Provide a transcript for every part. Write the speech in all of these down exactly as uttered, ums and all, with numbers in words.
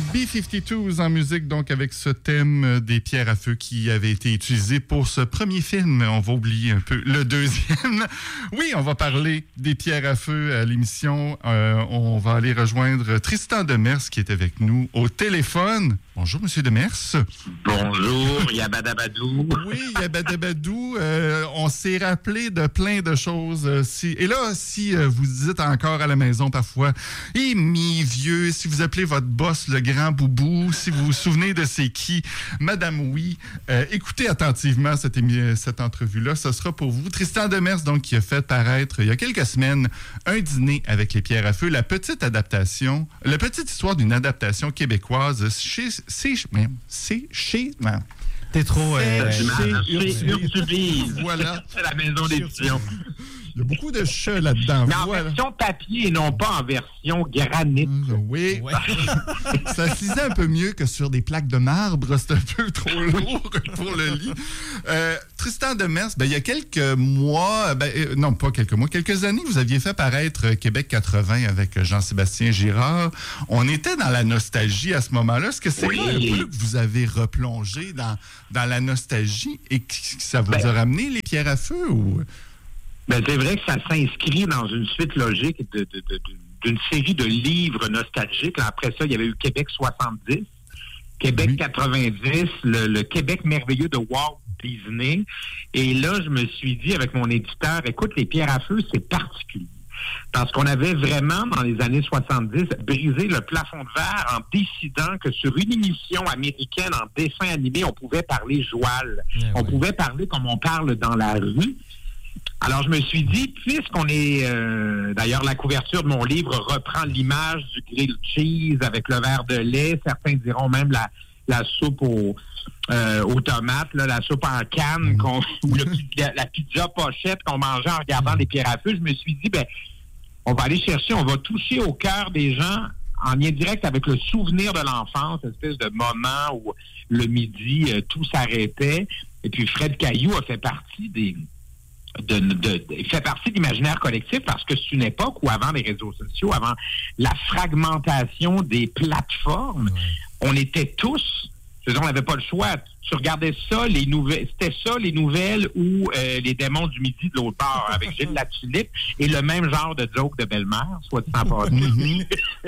B cinquante-deux en musique, donc avec ce thème des pierres à feu qui avait été utilisé pour ce premier film. On va oublier un peu le deuxième. Oui, on va parler des pierres à feu à l'émission. Euh, on va aller rejoindre Tristan Demers qui est avec nous au téléphone. Bonjour, Monsieur Demers. Bonjour, Yabadabadou. Oui, Yabadabadou. Euh, on s'est rappelé de plein de choses. Euh, si... Et là, si euh, vous dites encore à la maison parfois, « Eh, mi vieux », si vous appelez votre boss le grand boubou, si vous vous souvenez de c'est qui, Madame Oui, euh, écoutez attentivement cette, émi- cette entrevue-là. Ce sera pour vous. Tristan Demers, donc, qui a fait paraître il y a quelques semaines un dîner avec les pierres à feu, la petite adaptation, la petite histoire d'une adaptation québécoise chez... C'est, c'est chez... Non. T'es trop... Euh, chez Ursulise. Voilà. C'est la maison d'édition. Il y a beaucoup de chats là-dedans. Mais en voilà. version papier et non pas en version granit. Oui. Ouais. Ça se lisait un peu mieux que sur des plaques de marbre. C'est un peu trop lourd pour le lit. Euh, Tristan Demers, ben, il y a quelques mois, ben, euh, non pas quelques mois, quelques années, vous aviez fait paraître Québec quatre-vingts avec Jean-Sébastien Girard. On était dans la nostalgie à ce moment-là. Est-ce que c'est oui. là un peu que vous avez replongé dans, dans la nostalgie et que ça vous ben, a ramené les pierres à feu ou... Ben, c'est vrai que ça s'inscrit dans une suite logique de, de, de, de, d'une série de livres nostalgiques. Après ça, il y avait eu Québec soixante-dix, Québec oui. quatre-vingt-dix, le, le Québec merveilleux de Walt Disney. Et là, je me suis dit avec mon éditeur, écoute, les pierres à feu, c'est particulier. Parce qu'on avait vraiment, dans les années soixante-dix, brisé le plafond de verre en décidant que sur une émission américaine en dessin animé, on pouvait parler joual. Yeah, on oui. pouvait parler comme on parle dans la rue. Alors, je me suis dit, puisqu'on est... Euh, d'ailleurs, la couverture de mon livre reprend l'image du grilled cheese avec le verre de lait. Certains diront même la, la soupe au, euh, aux tomates, là, la soupe en canne, qu'on, ou le, la, la pizza pochette qu'on mangeait en regardant les pierres à feu. Je me suis dit, ben, on va aller chercher, on va toucher au cœur des gens en lien direct avec le souvenir de l'enfance, cette espèce de moment où le midi, euh, tout s'arrêtait. Et puis, Fred Caillou a fait partie des... De, de, de, il fait partie de l'imaginaire collectif parce que c'est une époque où, avant les réseaux sociaux, avant la fragmentation des plateformes, ouais. on était tous, je veux dire, on n'avait pas le choix. Tu regardais ça, les nouvelles, c'était ça, les nouvelles ou euh, les démons du midi de l'autre bord, avec Gilles Latulippe, et le même genre de joke de belle-mère, soit dit en passant.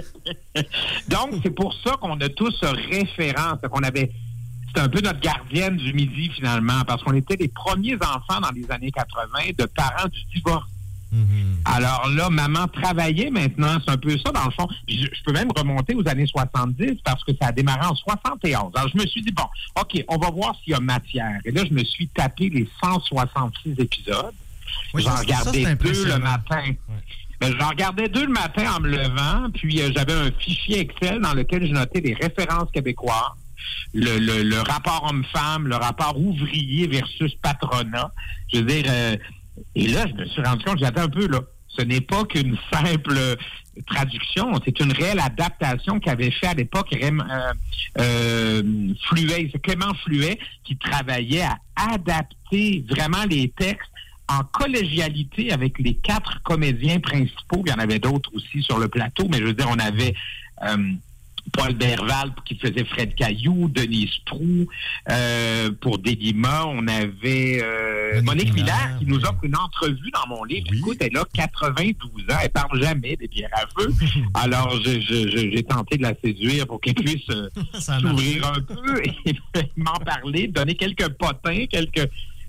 Donc, c'est pour ça qu'on a tous ce référent, c'est qu'on avait... C'est un peu notre gardienne du midi, finalement, parce qu'on était les premiers enfants dans les années quatre-vingts de parents du divorce. Mm-hmm. Alors là, maman travaillait maintenant, c'est un peu ça, dans le fond. Je, je peux même remonter aux années soixante-dix, parce que ça a démarré en soixante et onze. Alors, je me suis dit, bon, OK, on va voir s'il y a matière. Et là, je me suis tapé les cent soixante-six épisodes. Oui, j'en regardais ça, deux le matin. Ouais. Ben, j'en regardais deux le matin en me levant, puis euh, j'avais un fichier Excel dans lequel je notais les références québécoises. Le, le, le rapport homme-femme, le rapport ouvrier versus patronat. Je veux dire, euh, et là, je me suis rendu compte, j'attends un peu, là. Ce n'est pas qu'une simple traduction, c'est une réelle adaptation qu'avait fait à l'époque Rém, euh, euh, Fluet, c'est Clément Fluet qui travaillait à adapter vraiment les textes en collégialité avec les quatre comédiens principaux. Il y en avait d'autres aussi sur le plateau, mais je veux dire, on avait... Euh, Paul Berval qui faisait Fred Caillou, Denise Proulx euh, pour Délima. On avait euh, Monique Miller, Miller qui nous offre une entrevue dans mon livre. Oui. Écoute, elle a quatre-vingt-douze ans. Elle parle jamais des pierres à feu. Alors, je, je, je, j'ai tenté de la séduire pour qu'elle puisse euh, s'ouvrir un peu et m'en parler, donner quelques potins, quelques...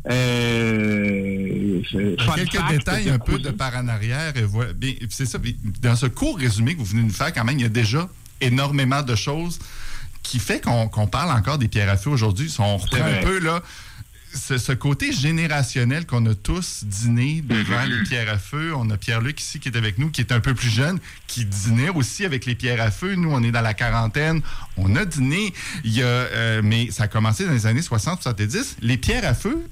Euh, quelques fact, détails un peu de par en arrière. Et voilà. Bien, c'est ça. Dans ce court résumé que vous venez de nous faire, quand même, il y a déjà énormément de choses qui fait qu'on, qu'on parle encore des pierres à feu aujourd'hui. On reprend un peu là, ce, ce côté générationnel qu'on a tous dîné devant mm-hmm. les pierres à feu. On a Pierre-Luc ici qui est avec nous, qui est un peu plus jeune, qui dînait aussi avec les pierres à feu. Nous, on est dans la quarantaine. On a dîné. Il y a, euh, mais ça a commencé dans les années soixante soixante-dix. Les pierres à feu,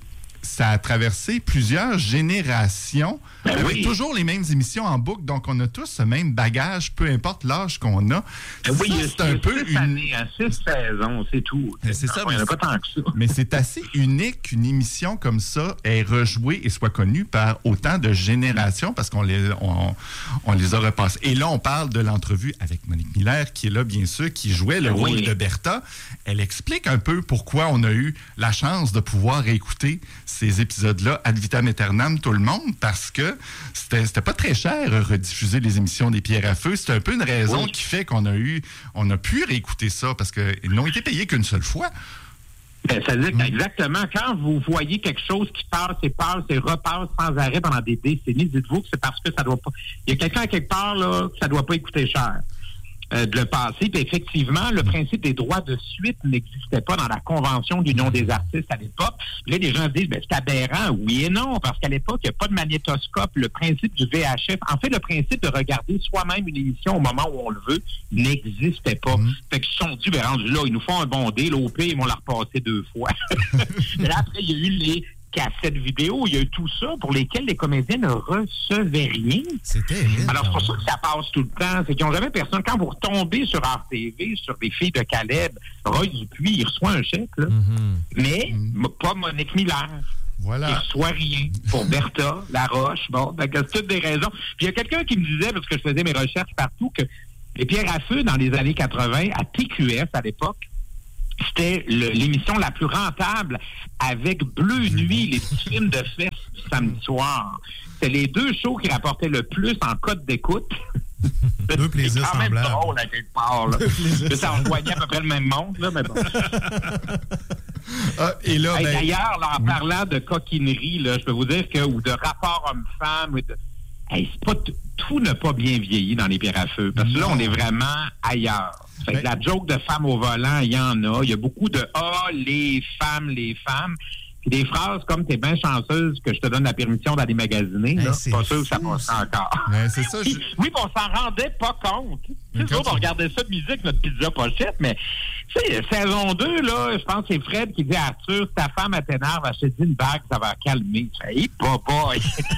ça a traversé plusieurs générations, ben avec oui. toujours les mêmes émissions en boucle. Donc, on a tous ce même bagage, peu importe l'âge qu'on a. Ben oui, ça, c'est un peu six années, hein, six saisons, c'est tout. Mais c'est non, ça, il n'y en a pas tant que ça. Mais c'est assez unique qu'une émission comme ça ait rejoué et soit connue par autant de générations parce qu'on les, on, on les a repassées. Et là, on parle de l'entrevue avec Monique Miller, qui est là, bien sûr, qui jouait le oui. rôle de Bertha. Elle explique un peu pourquoi on a eu la chance de pouvoir écouter ces épisodes-là ad vitam aeternam, tout le monde, parce que c'était, c'était pas très cher rediffuser les émissions des Pierres à Feu. C'est un peu une raison oui. qui fait qu'on a eu, on a pu réécouter ça parce qu'ils n'ont été payés qu'une seule fois. Ben, ça veut dire qu'exactement, quand vous voyez quelque chose qui passe et passe et repasse sans arrêt pendant des décennies, dites-vous que c'est parce que ça doit pas... Il y a quelqu'un à quelque part là que ça doit pas coûter cher euh, de le passer. Puis effectivement, le principe des droits de suite n'existait pas dans la Convention de l'Union des artistes à l'époque. Puis là, les gens disent, ben, c'est aberrant. Oui et non, parce qu'à l'époque, il n'y a pas de magnétoscope. Le principe du V H F, en fait, le principe de regarder soi-même une émission au moment où on le veut n'existait pas. Mmh. Fait qu'ils se sont dit, ben, rendu là, ils nous font un bon deal, l'O P, ils vont la repasser deux fois. Et là, après, il y a eu les cassettes vidéo, il y a eu tout ça pour lesquels les comédiens ne recevaient rien. C'était Alors, c'est pour ça que ça passe tout le temps. C'est qu'ils n'ont jamais personne. Quand vous retombez sur R T V, sur des filles de Caleb, Roy Dupuis, il reçoit un chèque, là. Mm-hmm. Mais mm-hmm. pas Monique Miller. Voilà. Il reçoit rien. Pour Bertha, Laroche, bon, c'est toutes des raisons. Puis il y a quelqu'un qui me disait, parce que je faisais mes recherches partout, que les Pierres à Feu, dans les années quatre-vingt, à T Q S à l'époque, c'était le, l'émission la plus rentable avec Bleu Nuit, les petits films de fesses du samedi soir. C'est les deux shows qui rapportaient le plus en code d'écoute. Deux plaisirs c'est quand semblables. même drôle à quelque part. Là. Ça rejoignait à peu près le même monde, là, mais bon. Ah, et là, hey, ben... D'ailleurs, là, en parlant de coquinerie, là, je peux vous dire que, ou de rapport homme-femme, de... hey, c'est pas t- tout n'a pas bien vieilli dans les Pierres à Feu. Parce que là, on est vraiment ailleurs. Fait que la joke de femme au volant, il y en a. Il y a beaucoup de « Ah, les femmes, les femmes ». Puis des phrases comme « T'es bien chanceuse que je te donne la permission d'aller magasiner hey, ». C'est pas sûr que ça passe encore. Ouais, c'est ça, je... Oui, on s'en rendait pas compte. C'est sûr, on regardait ça de musique, notre pizza pochette, mais tu sais, saison deux, là, je pense que c'est Fred qui dit à Arthur, si ta femme elle t'énerve, achète une bague, ça va calmer. Hey, papa!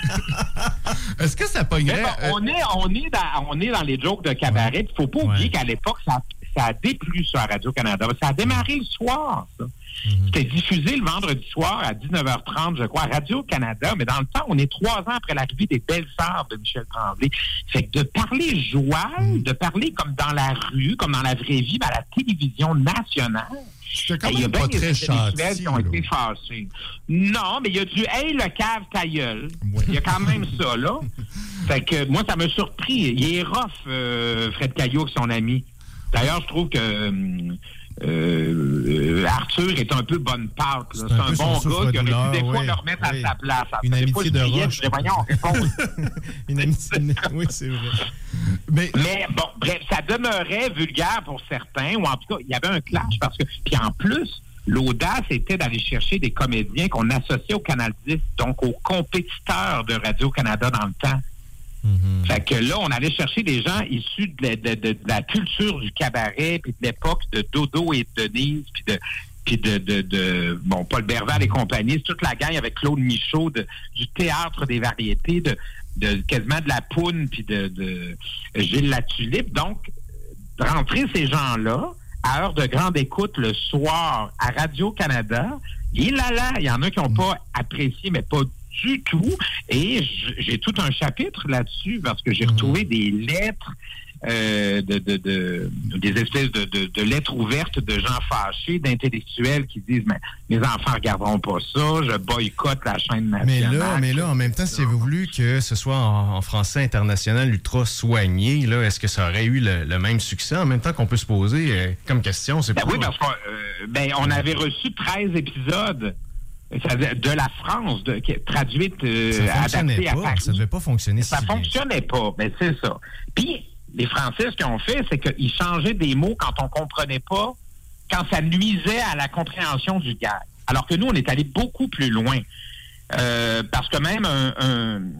Est-ce que ça pognerait? Bon, euh... on, est, on, est dans, on est dans les jokes de cabaret. Il ne faut pas ouais. oublier qu'à l'époque, ça, ça a déplu sur Radio-Canada. Ça a démarré le soir, ça. Mm-hmm. C'était diffusé le vendredi soir à dix-neuf heures trente, je crois, à Radio-Canada. Mais dans le temps, on est trois ans après l'arrivée des Belles-Sœurs de Michel Tremblay. Fait que de parler joie, mm-hmm. de parler comme dans la rue, comme dans la vraie vie, ben à la télévision nationale, c'était quand même hey, pas très châti, qui ont été fâchés. Non, mais il y a du « Hey, le cave, ta gueule ». Il y a quand même ça, là. Fait que moi, ça m'a surpris. Il est rough, euh, Fred Caillot, avec son ami. D'ailleurs, je trouve que... Euh, Euh, Arthur est un peu bonne pâte. C'est, c'est un, un bon gars qui aurait pu des fois oui, le remettre oui. à sa place. Une amitié de roche. Une amitié de... Oui, c'est vrai. Mais... Mais bon, bref, ça demeurait vulgaire pour certains, ou en tout cas, il y avait un clash parce que... Puis en plus, l'audace était d'aller chercher des comédiens qu'on associait au Canal dix, donc aux compétiteurs de Radio-Canada dans le temps. Mm-hmm. Fait que là, on allait chercher des gens issus de la, de, de, de la culture du cabaret, puis de l'époque de Dodo et de Denise, puis de, puis de, de, de bon, Paul Berval et compagnie, c'est toute la gang avec Claude Michaud, de, du théâtre des variétés, de, de quasiment de la Poune, puis de, de Gilles Latulippe. Donc, rentrer ces gens-là à heure de grande écoute le soir à Radio-Canada, et là là, il y en a qui n'ont pas apprécié, mais pas du tout. Et j'ai tout un chapitre là-dessus parce que j'ai retrouvé des lettres, euh, de, de, de, des espèces de, de, de lettres ouvertes de gens fâchés, d'intellectuels qui disent mais mes enfants ne regarderont pas ça, je boycotte la chaîne nationale. Mais là, mais là en même temps, si vous voulu que ce soit en, en français international ultra soigné, là, est-ce que ça aurait eu le, le même succès en même temps qu'on peut se poser euh, comme question? C'est ben pas... Oui, parce qu'on euh, ben, on avait reçu treize épisodes de la France, de, traduite, euh, adaptée à Paris. Ça ne devait pas fonctionner Ça si fonctionnait bien. pas, mais c'est ça. Puis, les Français, ce qu'ils ont fait, c'est qu'ils changeaient des mots quand on comprenait pas, quand ça nuisait à la compréhension du gag. Alors que nous, on est allé beaucoup plus loin. Euh, parce que même un, un,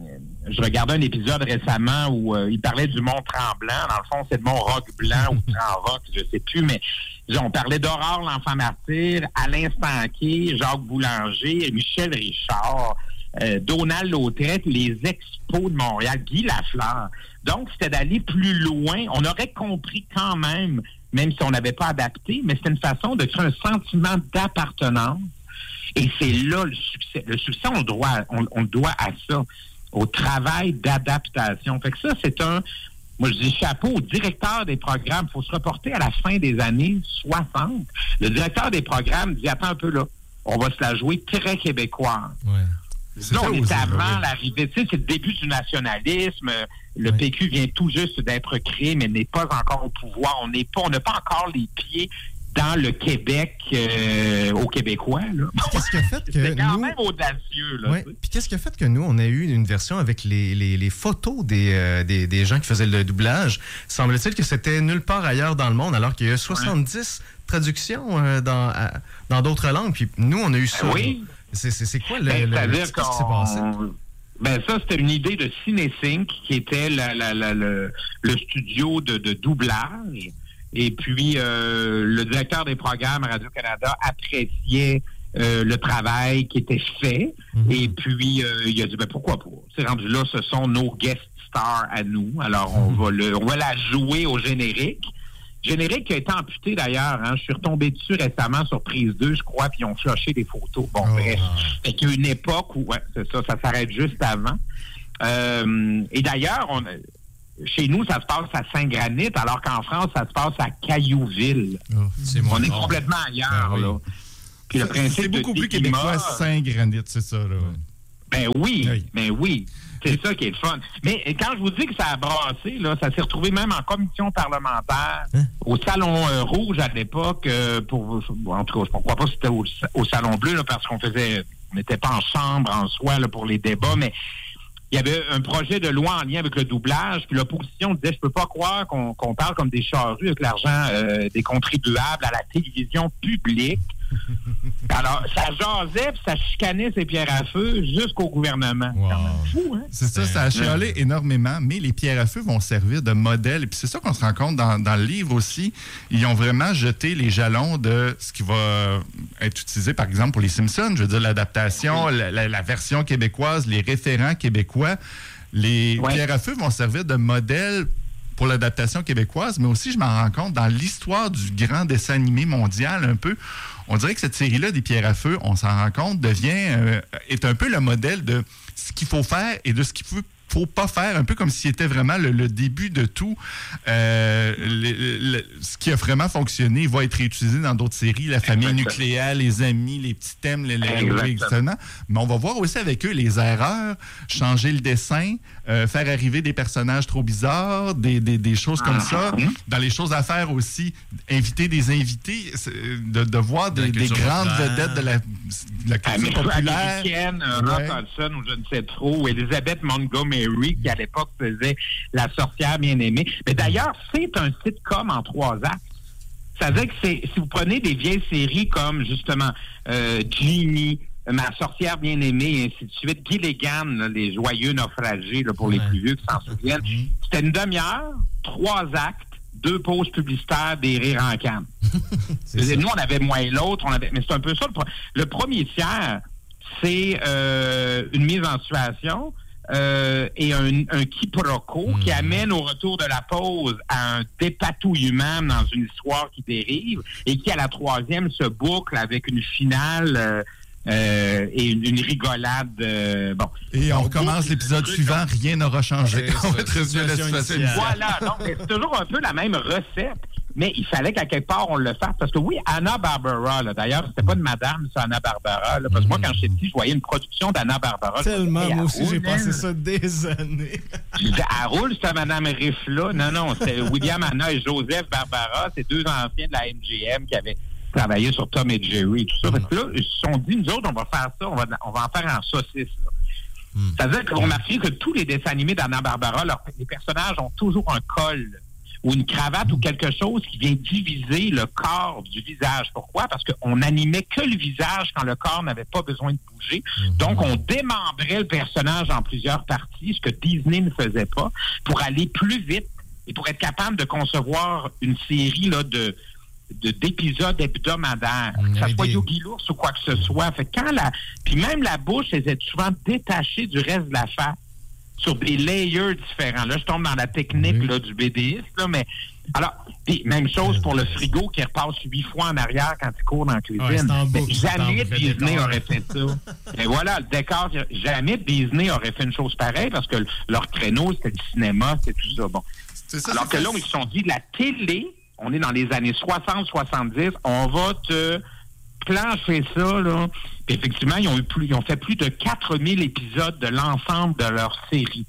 je regardais un épisode récemment où euh, il parlait du Mont Tremblant. Dans le fond, c'est le Mont Roc Blanc ou Tremblant, je sais plus, mais on parlait d'Aurore l'Enfant Martyr, Alain Stanquet, Jacques Boulanger, Michel Richard, euh, Donald Lautrette, les Expos de Montréal, Guy Lafleur. Donc, c'était d'aller plus loin. On aurait compris quand même, même si on n'avait pas adapté, mais c'était une façon de créer un sentiment d'appartenance. Et c'est là le succès. Le succès, on le doit, on, on le doit à ça, au travail d'adaptation. Fait que ça, c'est un... Moi, je dis chapeau au directeur des programmes. Il faut se reporter à la fin des années soixante. Le directeur des programmes dit, attends un peu là, on va se la jouer très québécois. Ouais. Là, on est avant l'arrivée. Tu sais, c'est le début du nationalisme. Le ouais. P Q vient tout juste d'être créé, mais n'est pas encore au pouvoir. On n'est pas, on n'a pas encore les pieds dans le Québec euh, aux Québécois. Là. Qu'est-ce qui a fait que c'est quand nous... même audacieux. Là, ouais. Puis qu'est-ce qui a fait que nous, on a eu une version avec les, les, les photos des, euh, des, des gens qui faisaient le doublage? Semble-t-il que c'était nulle part ailleurs dans le monde, alors qu'il y a soixante-dix ouais. traductions euh, dans, à, dans d'autres langues. Puis nous, on a eu ça. Oui. C'est, c'est, c'est quoi le, ben, le, le qu'est-ce qui s'est passé? Ben ça, c'était une idée de CinéSync, qui était la, la, la, le, le studio de, de doublage. Et puis, euh, le directeur des programmes à Radio-Canada appréciait euh, le travail qui était fait. Mm-hmm. Et puis, euh, il a dit, ben pourquoi pas? C'est rendu là, ce sont nos guest stars à nous. Alors, on va le, on va la jouer au générique. Générique qui a été amputé d'ailleurs. Hein. Je suis retombé dessus récemment sur Prise deux, je crois, puis ils ont flushé des photos. Bon, oh, bref. Fait qu'il y a une époque où, ouais, c'est ça, ça s'arrête juste avant. Euh, et d'ailleurs, on chez nous, ça se passe à Saint-Granit, alors qu'en France, ça se passe à Caillouville. Oh, c'est on est complètement ailleurs, ben, là. Oui. Puis le principe c'est beaucoup de plus québécois, Saint-Granit, c'est ça, là. Ben oui, oui. ben oui. C'est ça qui est le fun. Mais quand je vous dis que ça a brassé, là, ça s'est retrouvé même en commission parlementaire, hein? Au Salon euh, Rouge à l'époque, euh, pour en tout cas, je ne crois pas que c'était au, au Salon Bleu, là, parce qu'on faisait, on n'était pas en chambre en soi là, pour les débats, mais il y avait un projet de loi en lien avec le doublage, puis l'opposition disait, je peux pas croire qu'on, qu'on parle comme des charrues avec l'argent euh, des contribuables à la télévision publique. Alors, ça jasait, puis ça chicanait ses pierres à feu jusqu'au gouvernement. Wow. C'est quand même fou, hein? C'est ça, ça a chialé ouais. énormément, mais les pierres à feu vont servir de modèle. Et puis c'est ça qu'on se rend compte dans, dans le livre aussi. Ils ont vraiment jeté les jalons de ce qui va être utilisé, par exemple, pour les Simpsons. Je veux dire, l'adaptation, oui. la, la, la version québécoise, les référents québécois. Les ouais. pierres à feu vont servir de modèle pour l'adaptation québécoise, mais aussi, je m'en rends compte, dans l'histoire du grand dessin animé mondial, un peu, on dirait que cette série-là, des pierres à feu, on s'en rend compte, devient, euh, est un peu le modèle de ce qu'il faut faire et de ce qu'il faut faut pas faire, un peu comme s'il était vraiment le, le début de tout. Euh, le, le, ce qui a vraiment fonctionné va être réutilisé dans d'autres séries, la famille Exactement. nucléaire, les amis, les petits thèmes, les, les exactement. Mais on va voir aussi avec eux les erreurs, changer le dessin, euh, faire arriver des personnages trop bizarres, des, des, des choses comme ça. Dans les choses à faire aussi, inviter des invités, de, de voir des, des grandes vedettes de la, de la culture populaire. Américaine, ouais. Rock Hudson ou je ne sais trop, Elizabeth Montgomery, qui à l'époque faisait La sorcière bien-aimée. Mais d'ailleurs, c'est un sitcom en trois actes. Ça veut dire que c'est, si vous prenez des vieilles séries comme, justement, euh, Ginny, Ma sorcière bien-aimée, et ainsi de suite, Gilligan, là, les joyeux naufragés, là, pour ouais. les plus vieux qui s'en souviennent, c'était une demi-heure, trois actes, deux pauses publicitaires, des rires en canne. Nous, on avait moins l'autre, on avait, mais c'est un peu ça. Le, pro- le premier tiers, c'est euh, une mise en situation, Euh, et un, un quiproquo mmh. qui amène au retour de la pause à un dépatouillement dans une histoire qui dérive et qui, à la troisième, se boucle avec une finale euh, euh, et une, une rigolade. Euh, bon. Et on, on recommence l'épisode suivant, comme... rien n'aura changé. On va être revenu à la situation. Voilà, donc c'est toujours un peu la même recette. Mais il fallait qu'à quelque part, on le fasse. Parce que oui, Hanna-Barbera, là, d'ailleurs, c'était pas de madame, c'est Hanna-Barbera. Là, parce que moi, quand j'étais petit, je voyais une production d'Hanna-Barbera. Tellement, disais, hey, moi aussi, roule, j'ai passé ça des années. Je disais, elle roule, c'était madame Riff-là. Non, non, c'était William Hanna et Joseph Barbara. C'est deux anciens de la M G M qui avaient travaillé sur Tom et Jerry et tout ça. Parce que là, ils se sont dit, nous autres, on va faire ça, on va, on va en faire en saucisse, là. Ça veut dire qu'on remarque que tous les dessins animés d'Hanna-Barbara, leur, les personnages ont toujours un col ou une cravate ou quelque chose qui vient diviser le corps du visage. Pourquoi? Parce qu'on n'animait que le visage quand le corps n'avait pas besoin de bouger. Donc, on démembrait le personnage en plusieurs parties, ce que Disney ne faisait pas, pour aller plus vite et pour être capable de concevoir une série là, de, de d'épisodes hebdomadaires, que ça soit Yogi l'ours ou quoi que ce soit. Fait que quand la, puis même la bouche, elle était souvent détachée du reste de la face, sur des layers différents. Là, je tombe dans la technique oui. là, du B D I S, là, mais alors, puis même chose pour le frigo qui repasse huit fois en arrière quand il court dans la cuisine. Ouais, mais jamais Disney aurait fait ça. Et voilà, le décor, jamais Disney aurait fait une chose pareille parce que leur créneau, c'était le cinéma, c'était tout ça. Bon. C'est ça, alors que là, ils se sont dit, la télé, on est dans les années soixante soixante-dix, on va te plancher ça, là. Puis effectivement, ils ont eu plus, ils ont fait plus de quatre mille épisodes de l'ensemble de leur série.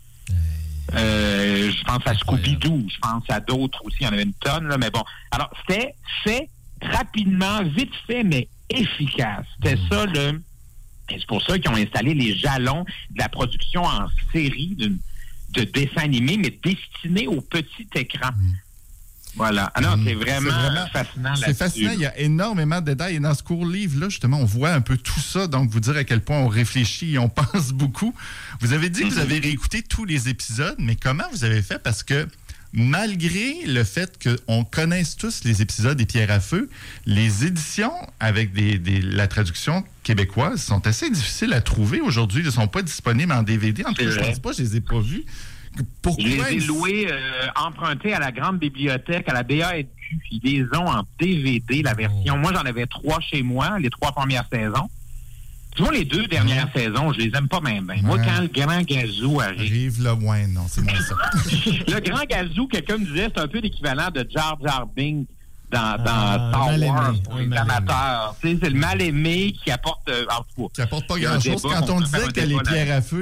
Euh, je pense à Scooby-Doo, je pense à d'autres aussi, il y en avait une tonne, là, mais bon. Alors, c'était fait rapidement, vite fait, mais efficace. C'était mmh. ça, le... Et c'est pour ça qu'ils ont installé les jalons de la production en série de, de dessins animés, mais destinés au petit écran. Mmh. Voilà. Ah non, c'est vraiment, c'est vraiment fascinant. C'est fascinant. Il y a énormément de détails. Et dans ce court livre-là, justement, on voit un peu tout ça. Donc, vous dire à quel point on réfléchit et on pense beaucoup. Vous avez dit que vous avez réécouté tous les épisodes, mais comment vous avez fait? Parce que malgré le fait qu'on connaisse tous les épisodes des Pierres à feu, les éditions avec des, des, la traduction québécoise sont assez difficiles à trouver aujourd'hui. Ils ne sont pas disponibles en D V D. En tout cas, je ne pense pas, je ne les ai pas vus. Pourquoi je les ai loués, euh, empruntés à la grande bibliothèque, à la B A N Q. Ils les ont en D V D, la version. Moi, j'en avais trois chez moi, les trois premières saisons. Tu vois, les deux dernières mmh. saisons, je les aime pas même bien. Moi, ouais. quand le Grand Gazou arrive... Arrive là, ouais, non, c'est moins ça. Le Grand Gazou, quelqu'un me disait, c'est un peu l'équivalent de Jar Jar Binks dans, dans ah, Star Wars pour les amateurs. C'est le mal-aimé qui apporte... Euh, en tout cas, qui apporte pas grand-chose. Quand on disait que les Pierres à feu